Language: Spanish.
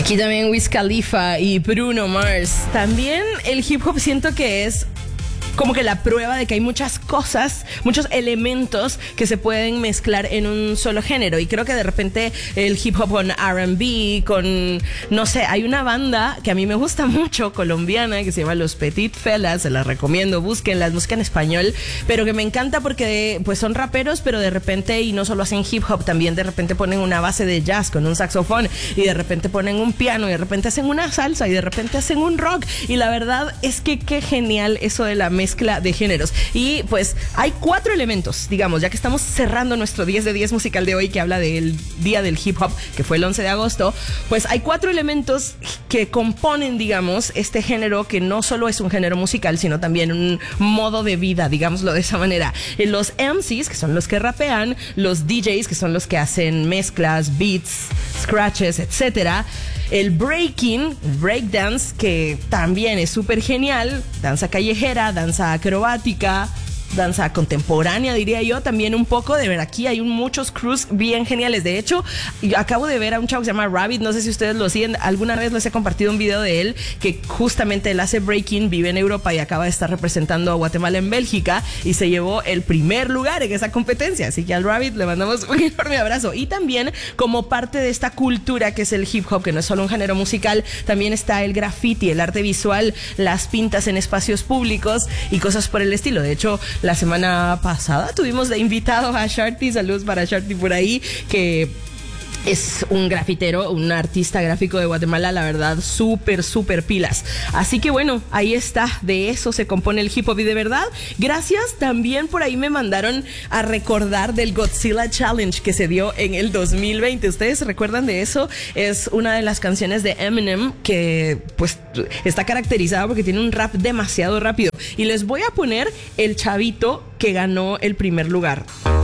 Aquí también Wiz Khalifa y Bruno Mars. También el hip hop siento que es como que la prueba de que hay muchas cosas, muchos elementos que se pueden mezclar en un solo género. Y creo que de repente el hip hop con R&B, con, no sé, hay una banda que a mí me gusta mucho, colombiana, que se llama Los Petit Fellas, se las recomiendo, búsquenlas, música en español, pero que me encanta porque pues son raperos, pero de repente, y no solo hacen hip hop, también de repente ponen una base de jazz con un saxofón, y de repente ponen un piano, y de repente hacen una salsa, y de repente hacen un rock, y la verdad es que qué genial eso de la mezcla de géneros. Y pues hay 4 elementos, digamos, ya que estamos cerrando nuestro 10 de 10 musical de hoy, que habla del día del hip hop, que fue el 11 de agosto, pues hay 4 elementos que componen, digamos, este género, que no solo es un género musical, sino también un modo de vida, digámoslo de esa manera. Los MCs, que son los que rapean, los DJs, que son los que hacen mezclas, beats, scratches, etcétera. El breaking, breakdance, que también es súper genial, danza callejera, danza acrobática, danza contemporánea, diría yo, también un poco. De ver, aquí hay muchos crews bien geniales. De hecho, yo acabo de ver a un chavo que se llama Rabbit, no sé si ustedes lo siguen, alguna vez les he compartido un video de él, que justamente él hace breaking, vive en Europa y acaba de estar representando a Guatemala en Bélgica, y se llevó el primer lugar en esa competencia. Así que al Rabbit le mandamos un enorme abrazo. Y también, como parte de esta cultura que es el hip hop, que no es solo un género musical, también está el graffiti, el arte visual, las pintas en espacios públicos y cosas por el estilo. De hecho, la semana pasada tuvimos de invitado a Sharty, saludos para Sharty por ahí, que es un grafitero, un artista gráfico de Guatemala, la verdad, súper pilas. Así que bueno, ahí está, de eso se compone el hip hop. Y de verdad, gracias. También por ahí me mandaron a recordar del Godzilla Challenge que se dio en el 2020. ¿Ustedes se recuerdan de eso? Es una de las canciones de Eminem que pues está caracterizada porque tiene un rap demasiado rápido. Y les voy a poner el chavito que ganó el primer lugar.